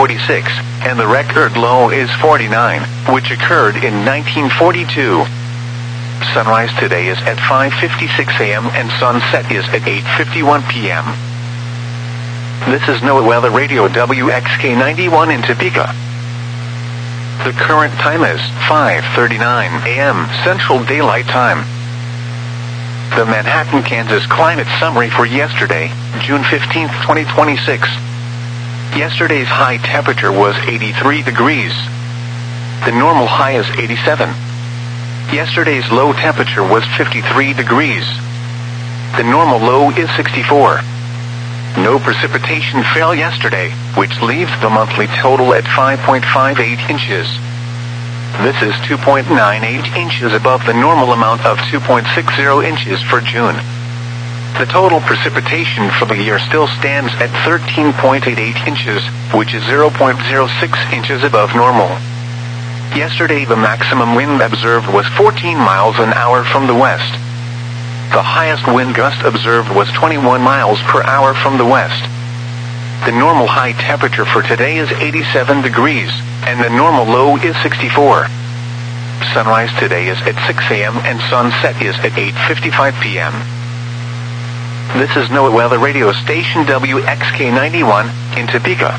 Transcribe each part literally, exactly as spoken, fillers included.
forty-six, and the record low is forty-nine, which occurred in nineteen forty-two. Sunrise today is at five fifty-six a m and sunset is at eight fifty-one p m This is NOAA Weather Radio W X K ninety-one in Topeka. The current time is five thirty-nine a m Central Daylight Time. The Manhattan, Kansas climate summary for yesterday, June fifteenth, twenty twenty-six. Yesterday's high temperature was eighty-three degrees. The normal high is eighty-seven. Yesterday's low temperature was fifty-three degrees. The normal low is sixty-four. No precipitation fell yesterday, which leaves the monthly total at five point five eight inches. This is two point nine eight inches above the normal amount of two point six zero inches for June. The total precipitation for the year still stands at thirteen point eight eight inches, which is zero point zero six inches above normal. Yesterday the maximum wind observed was fourteen miles an hour from the west. The highest wind gust observed was twenty-one miles per hour from the west. The normal high temperature for today is eighty-seven degrees, and the normal low is sixty-four. Sunrise today is at six a m and sunset is at eight fifty-five p m This is NOAA Weather Radio Station W X K ninety-one in Topeka.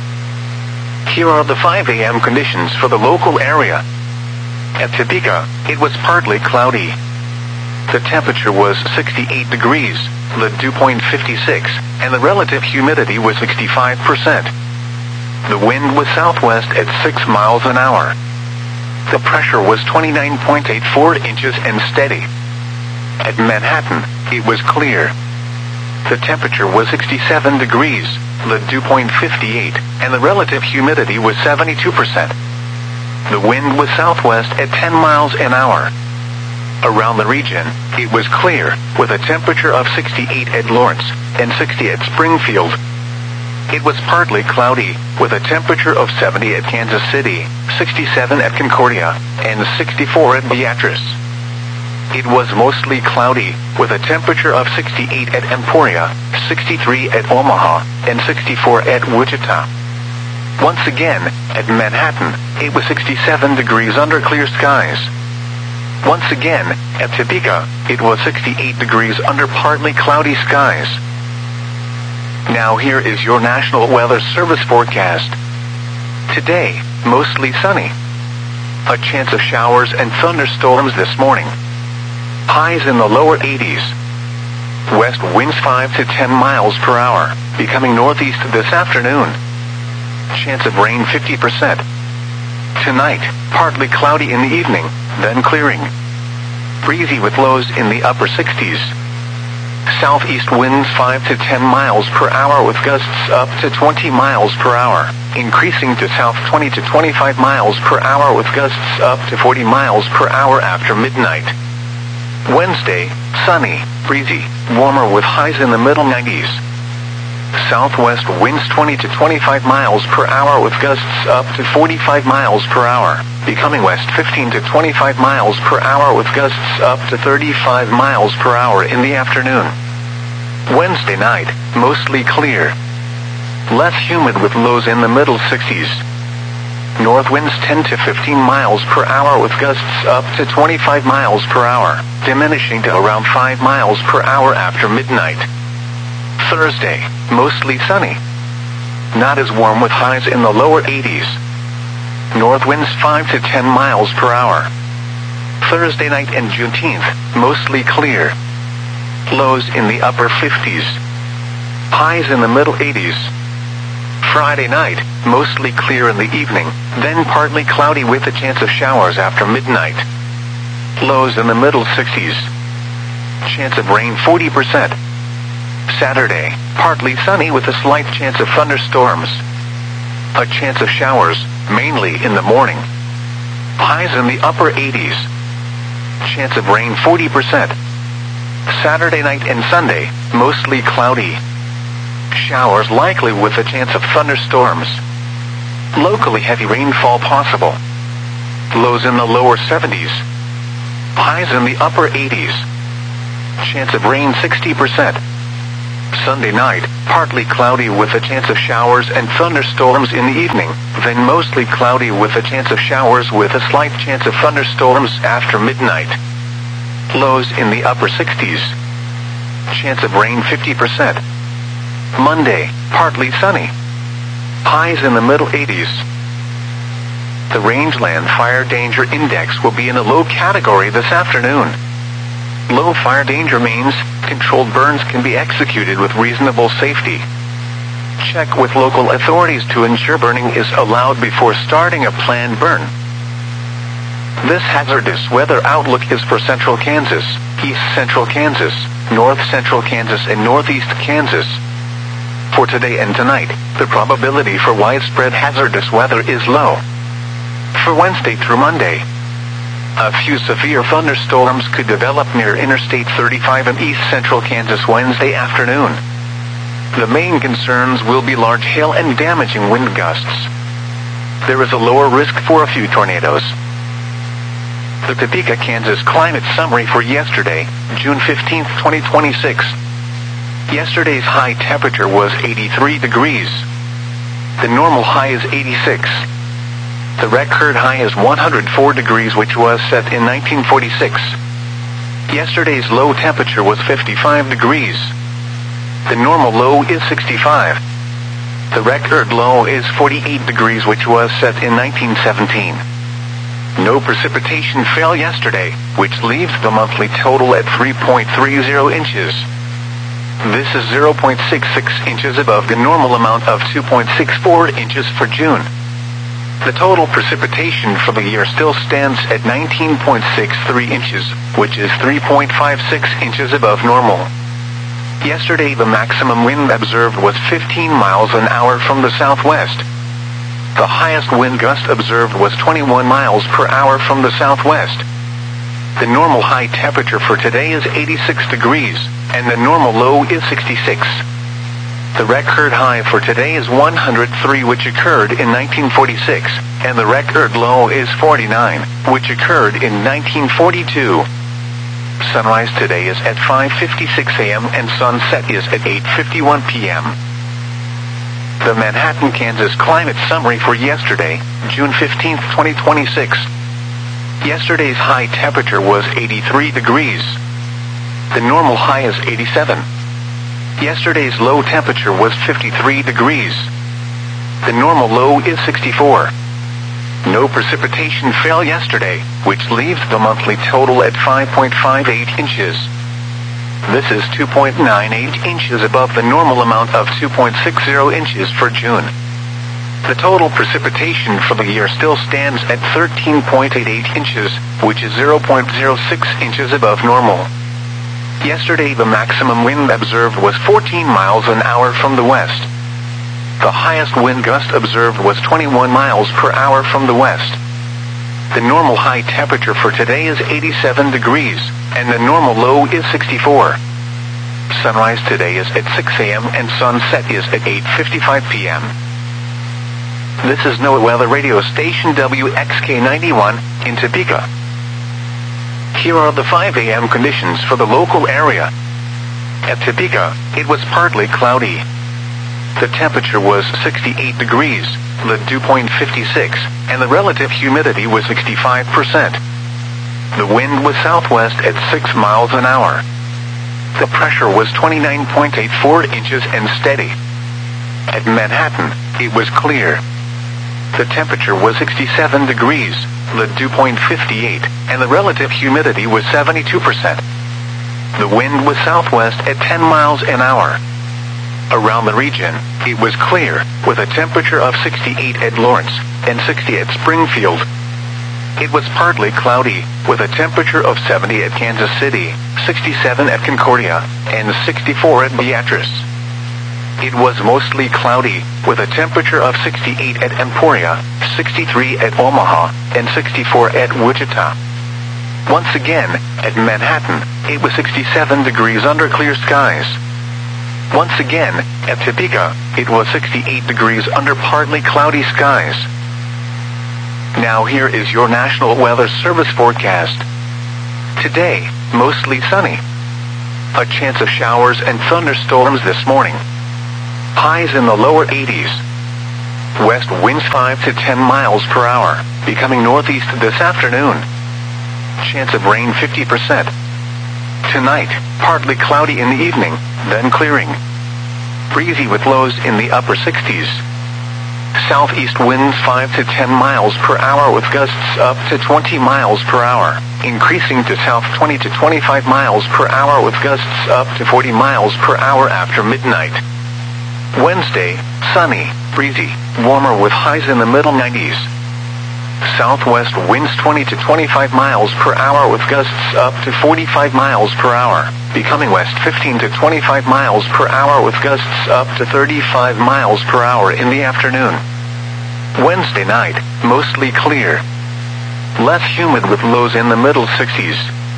Here are the five a m conditions for the local area. At Topeka, it was partly cloudy. The temperature was sixty-eight degrees, the dew point fifty-six, and the relative humidity was sixty-five percent. The wind was southwest at six miles an hour. The pressure was twenty-nine point eight four inches and steady. At Manhattan, it was clear. The temperature was sixty-seven degrees, the dew point fifty-eight, and the relative humidity was seventy-two percent. The wind was southwest at ten miles an hour. Around the region, it was clear, with a temperature of sixty-eight at Lawrence and sixty at Springfield. It was partly cloudy, with a temperature of seventy at Kansas City, sixty-seven at Concordia, and sixty-four at Beatrice. It was mostly cloudy, with a temperature of sixty-eight at Emporia, sixty-three at Omaha, and sixty-four at Wichita. Once again, at Manhattan, it was sixty-seven degrees under clear skies. Once again, at Topeka, it was sixty-eight degrees under partly cloudy skies. Now here is your National Weather Service forecast. Today, mostly sunny. A chance of showers and thunderstorms this morning. Highs in the lower eighties. West winds five to ten miles per hour, becoming northeast this afternoon. Chance of rain fifty percent. Tonight, partly cloudy in the evening, then clearing. Breezy with lows in the upper sixties. Southeast winds five to ten miles per hour with gusts up to twenty miles per hour, increasing to south twenty to twenty-five miles per hour with gusts up to forty miles per hour after midnight. Wednesday, sunny, breezy, warmer with highs in the middle nineties. Southwest winds twenty to twenty-five miles per hour with gusts up to forty-five miles per hour, becoming west fifteen to twenty-five miles per hour with gusts up to thirty-five miles per hour in the afternoon. Wednesday night, mostly clear. Less humid with lows in the middle sixties. North winds ten to fifteen miles per hour with gusts up to twenty-five miles per hour, diminishing to around five miles per hour after midnight. Thursday, mostly sunny. Not as warm with highs in the lower eighties. North winds five to ten miles per hour. Thursday night and Juneteenth, mostly clear. Lows in the upper fifties. Highs in the middle eighties. Friday night, mostly clear in the evening, then partly cloudy with a chance of showers after midnight. Lows in the middle sixties. Chance of rain forty percent. Saturday, partly sunny with a slight chance of thunderstorms. A chance of showers, mainly in the morning. Highs in the upper eighties. Chance of rain forty percent. Saturday night and Sunday, mostly cloudy. Showers likely with a chance of thunderstorms. Locally heavy rainfall possible. Lows in the lower seventies. Highs in the upper eighties. Chance of rain sixty percent. Sunday night, partly cloudy with a chance of showers and thunderstorms in the evening, then mostly cloudy with a chance of showers with a slight chance of thunderstorms after midnight. Lows in the upper sixties. Chance of rain fifty percent. Monday, partly sunny. Highs in the middle eighties. The Rangeland Fire Danger Index will be in a low category this afternoon. Low fire danger means controlled burns can be executed with reasonable safety. Check with local authorities to ensure burning is allowed before starting a planned burn. This hazardous weather outlook is for central Kansas, east central Kansas, north central Kansas, and northeast Kansas. For today and tonight, the probability for widespread hazardous weather is low. For Wednesday through Monday, a few severe thunderstorms could develop near Interstate thirty-five in east central Kansas Wednesday afternoon. The main concerns will be large hail and damaging wind gusts. There is a lower risk for a few tornadoes. The Topeka, Kansas climate summary for yesterday, June fifteenth, twenty twenty-six. Yesterday's high temperature was eighty-three degrees. The normal high is eighty-six. The record high is one hundred four degrees, which was set in nineteen forty-six. Yesterday's low temperature was fifty-five degrees. The normal low is sixty-five. The record low is forty-eight degrees, which was set in nineteen seventeen. No precipitation fell yesterday, which leaves the monthly total at three point three zero inches. This is zero point six six inches above the normal amount of two point six four inches for June. The total precipitation for the year still stands at nineteen point six three inches, which is three point five six inches above normal. Yesterday the maximum wind observed was fifteen miles an hour from the southwest. The highest wind gust observed was twenty-one miles per hour from the southwest. The normal high temperature for today is eighty-six degrees, and the normal low is sixty-six. The record high for today is one hundred three, which occurred in nineteen forty-six, and the record low is forty-nine, which occurred in nineteen forty-two. Sunrise today is at five fifty-six a m and sunset is at eight fifty-one p m The Manhattan, Kansas climate summary for yesterday, June fifteenth, twenty twenty-six. Yesterday's high temperature was eighty-three degrees. The normal high is eighty-seven. Yesterday's low temperature was fifty-three degrees. The normal low is sixty-four. No precipitation fell yesterday, which leaves the monthly total at five point five eight inches. This is two point nine eight inches above the normal amount of two point six zero inches for June. The total precipitation for the year still stands at thirteen point eight eight inches, which is zero point zero six inches above normal. Yesterday the maximum wind observed was fourteen miles an hour from the west. The highest wind gust observed was twenty-one miles per hour from the west. The normal high temperature for today is eighty-seven degrees, and the normal low is sixty-four. Sunrise today is at six a m and sunset is at eight fifty-five p m This is NOAA Weather Radio Station W X K ninety-one in Topeka. Here are the five a m conditions for the local area. At Topeka, it was partly cloudy. The temperature was sixty-eight degrees, the dew point fifty-six, and the relative humidity was sixty-five percent. The wind was southwest at six miles an hour. The pressure was twenty-nine point eight four inches and steady. At Manhattan, it was clear. The temperature was sixty-seven degrees, the dew point fifty-eight, and the relative humidity was seventy-two percent. The wind was southwest at ten miles an hour. Around the region, it was clear, with a temperature of sixty-eight at Lawrence and sixty at Springfield. It was partly cloudy, with a temperature of seventy at Kansas City, sixty-seven at Concordia, and sixty-four at Beatrice. It was mostly cloudy, with a temperature of sixty-eight at Emporia, sixty-three at Omaha, and sixty-four at Wichita. Once again, at Manhattan, it was sixty-seven degrees under clear skies. Once again, at Topeka, it was sixty-eight degrees under partly cloudy skies. Now here is your National Weather Service forecast. Today, mostly sunny. A chance of showers and thunderstorms this morning. Highs in the lower eighties. West winds five to ten miles per hour, becoming northeast this afternoon. Chance of rain fifty percent. Tonight, partly cloudy in the evening, then clearing. Breezy with lows in the upper sixties. Southeast winds five to ten miles per hour with gusts up to twenty miles per hour, increasing to south twenty to twenty-five miles per hour with gusts up to forty miles per hour after midnight. Wednesday, sunny, breezy, warmer with highs in the middle nineties. Southwest winds twenty to twenty-five miles per hour with gusts up to forty-five miles per hour, becoming west fifteen to twenty-five miles per hour with gusts up to thirty-five miles per hour in the afternoon. Wednesday night, mostly clear. Less humid with lows in the middle sixties.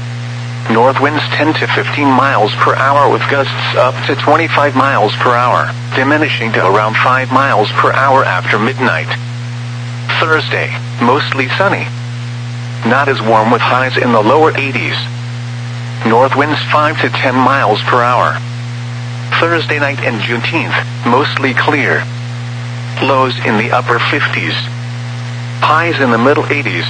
North winds ten to fifteen miles per hour with gusts up to twenty-five miles per hour, diminishing to around five miles per hour after midnight. Thursday, mostly sunny. Not as warm with highs in the lower eighties. North winds five to ten miles per hour. Thursday night and Juneteenth, mostly clear. Lows in the upper fifties. Highs in the middle eighties.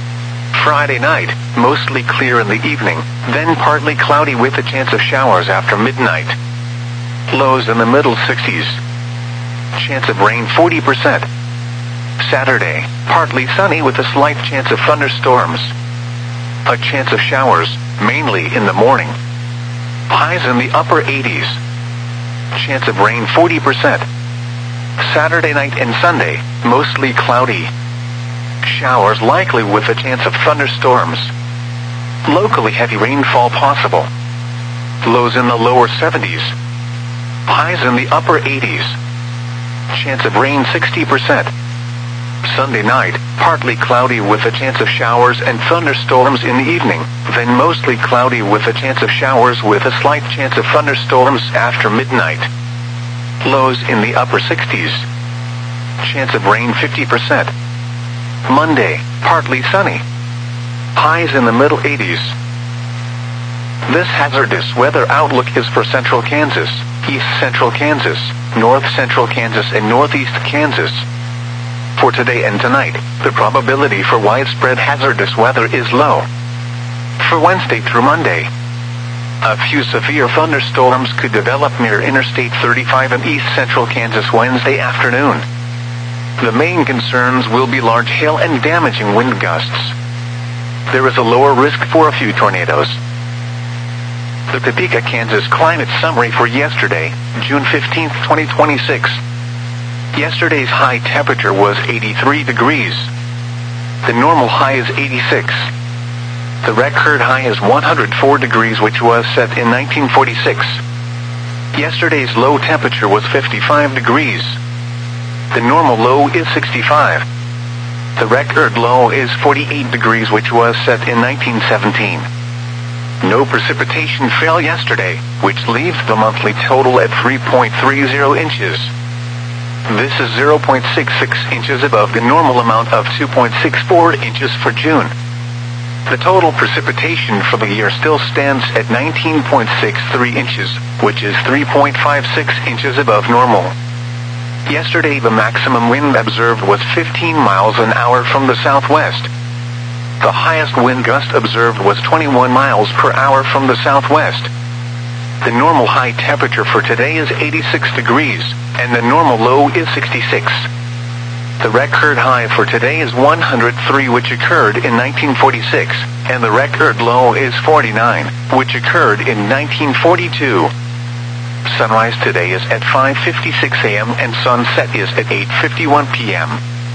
Friday night, mostly clear in the evening, then partly cloudy with a chance of showers after midnight. Lows in the middle sixties. Chance of rain forty percent. Saturday, partly sunny with a slight chance of thunderstorms. A chance of showers, mainly in the morning. Highs in the upper eighties. Chance of rain forty percent. Saturday night and Sunday, mostly cloudy. Showers likely with a chance of thunderstorms. Locally heavy rainfall possible. Lows in the lower seventies. Highs in the upper eighties. Chance of rain sixty percent. Sunday night, partly cloudy with a chance of showers and thunderstorms in the evening, then mostly cloudy with a chance of showers with a slight chance of thunderstorms after midnight. Lows in the upper sixties. Chance of rain fifty percent. Monday, partly sunny. Highs in the middle eighties. This hazardous weather outlook is for central Kansas, east central Kansas, north central Kansas and northeast Kansas. For today and tonight, the probability for widespread hazardous weather is low. For Wednesday through Monday, a few severe thunderstorms could develop near Interstate thirty-five in east central Kansas Wednesday afternoon. The main concerns will be large hail and damaging wind gusts. There is a lower risk for a few tornadoes. The Topeka, Kansas climate summary for yesterday, June fifteenth, twenty twenty-six. Yesterday's high temperature was eighty-three degrees. The normal high is eighty-six. The record high is one hundred four degrees, which was set in nineteen forty-six. Yesterday's low temperature was fifty-five degrees. The normal low is sixty-five. The record low is forty-eight degrees, which was set in nineteen seventeen. No precipitation fell yesterday, which leaves the monthly total at three point three zero inches. This is zero point six six inches above the normal amount of two point six four inches for June. The total precipitation for the year still stands at nineteen point six three inches, which is three point five six inches above normal. Yesterday the maximum wind observed was fifteen miles an hour from the southwest. The highest wind gust observed was twenty-one miles per hour from the southwest. The normal high temperature for today is eighty-six degrees, and the normal low is sixty-six. The record high for today is one hundred three, which occurred in nineteen forty-six, and the record low is forty-nine, which occurred in nineteen forty-two. Sunrise today is at five fifty-six a.m. and sunset is at eight fifty-one p.m.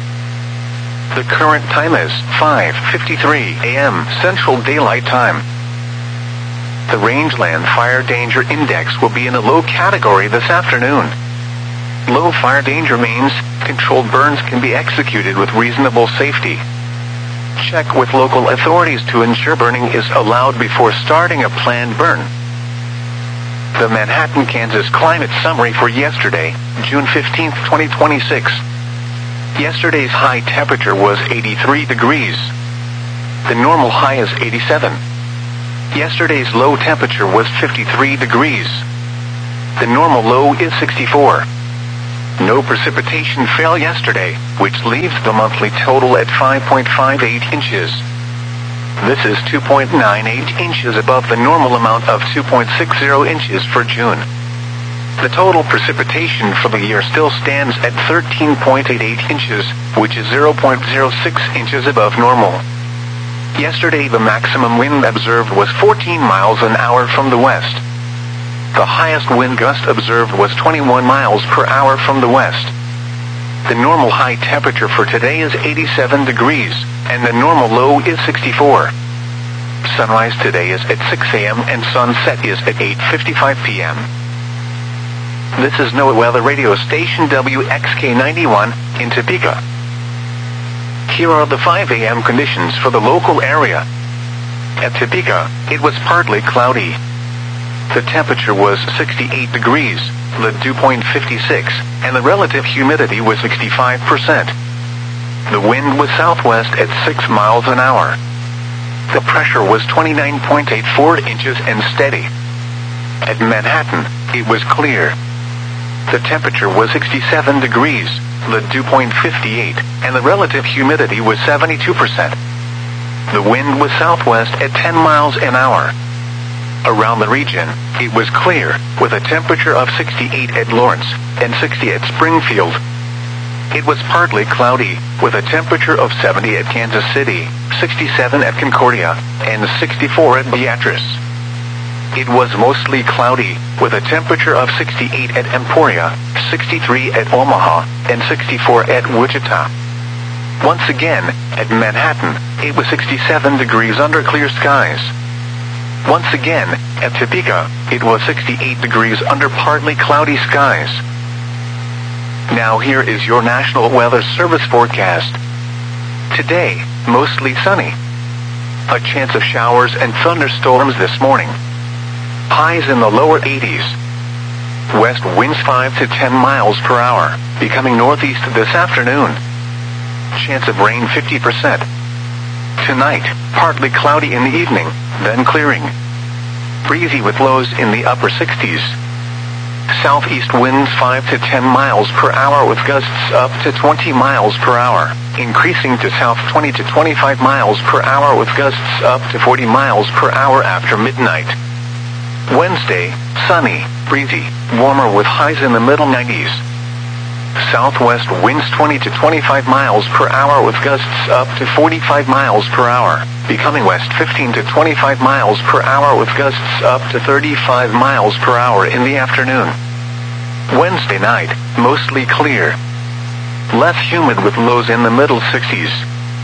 The current time is five fifty-three a.m. Central Daylight Time. The Rangeland Fire Danger Index will be in a low category this afternoon. Low fire danger means controlled burns can be executed with reasonable safety. Check with local authorities to ensure burning is allowed before starting a planned burn. The Manhattan, Kansas climate summary for yesterday, June fifteenth, twenty twenty-six. Yesterday's high temperature was eighty-three degrees. The normal high is eighty-seven. Yesterday's low temperature was fifty-three degrees. The normal low is sixty-four. No precipitation fell yesterday, which leaves the monthly total at five point five eight inches. This is two point nine eight inches above the normal amount of two point six zero inches for June. The total precipitation for the year still stands at thirteen point eight eight inches, which is zero point zero six inches above normal. Yesterday the maximum wind observed was fourteen miles an hour from the west. The highest wind gust observed was twenty-one miles per hour from the west. The normal high temperature for today is eighty-seven degrees, and the normal low is sixty-four. Sunrise today is at six a.m. and sunset is at eight fifty-five p.m. This is NOAA Weather Radio Station W X K ninety-one in Topeka. Here are the five a.m. conditions for the local area. At Topeka, it was partly cloudy. The temperature was sixty-eight degrees, the dew point fifty-six, and the relative humidity was sixty-five percent. The wind was southwest at six miles an hour. The pressure was twenty-nine point eight four inches and steady. At Manhattan, it was clear. The temperature was sixty-seven degrees, the dew point fifty-eight, and the relative humidity was seventy-two percent. The wind was southwest at ten miles an hour. Around the region, it was clear, with a temperature of sixty-eight at Lawrence and sixty at Springfield. It was partly cloudy, with a temperature of seventy at Kansas City, sixty-seven at Concordia, and sixty-four at Beatrice. It was mostly cloudy, with a temperature of sixty-eight at Emporia, sixty-three at Omaha, and sixty-four at Wichita. Once again, at Manhattan, it was sixty-seven degrees under clear skies. Once again, at Topeka, it was sixty-eight degrees under partly cloudy skies. Now here is your National Weather Service forecast. Today, mostly sunny. A chance of showers and thunderstorms this morning. Highs in the lower eighties. West winds five to ten miles per hour, becoming northeast this afternoon. Chance of rain fifty percent. Tonight, partly cloudy in the evening, then clearing. Breezy with lows in the upper sixties. Southeast winds five to ten miles per hour with gusts up to twenty miles per hour, increasing to south twenty to twenty-five miles per hour with gusts up to forty miles per hour after midnight. Wednesday, sunny, breezy, warmer with highs in the middle nineties. Southwest winds twenty to twenty-five miles per hour with gusts up to forty-five miles per hour, becoming west fifteen to twenty-five miles per hour with gusts up to thirty-five miles per hour in the afternoon. Wednesday night, mostly clear. Less humid with lows in the middle sixties.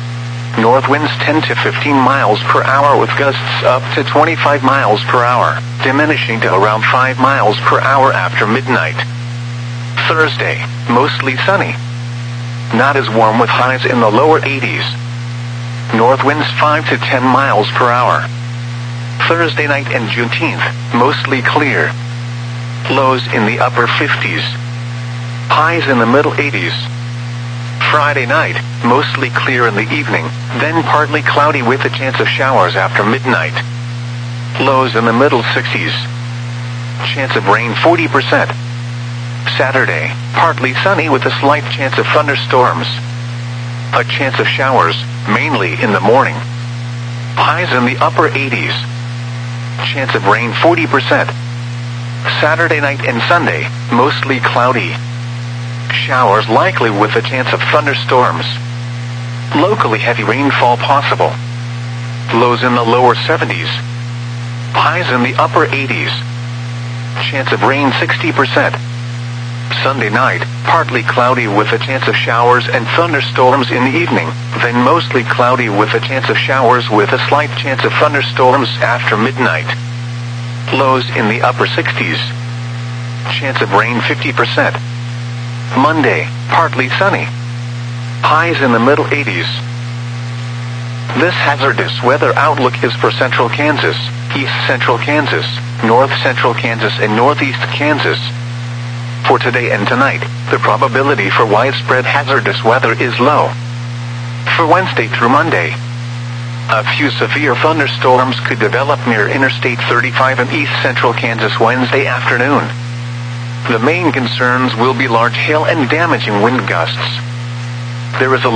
North winds ten to fifteen miles per hour with gusts up to twenty-five miles per hour, diminishing to around five miles per hour after midnight. Thursday, mostly sunny. Not as warm with highs in the lower eighties. North winds five to ten miles per hour. Thursday night and Juneteenth, mostly clear. Lows in the upper fifties. Highs in the middle eighties. Friday night, mostly clear in the evening, then partly cloudy with a chance of showers after midnight. Lows in the middle sixties. Chance of rain forty percent. Saturday, partly sunny with a slight chance of thunderstorms. A chance of showers, mainly in the morning. Highs in the upper eighties. Chance of rain forty percent. Saturday night and Sunday, mostly cloudy. Showers likely with a chance of thunderstorms. Locally heavy rainfall possible. Lows in the lower seventies. Highs in the upper eighties. Chance of rain sixty percent. Sunday night, partly cloudy with a chance of showers and thunderstorms in the evening, then mostly cloudy with a chance of showers with a slight chance of thunderstorms after midnight. Lows in the upper sixties. Chance of rain fifty percent. Monday, partly sunny. Highs in the middle eighties. This hazardous weather outlook is for central Kansas, east central Kansas, north central Kansas, and northeast Kansas. For today and tonight, the probability for widespread hazardous weather is low. For Wednesday through Monday, A few severe thunderstorms could develop near Interstate thirty-five in east central Kansas Wednesday afternoon. The main concerns will be large hail and damaging wind gusts. There is a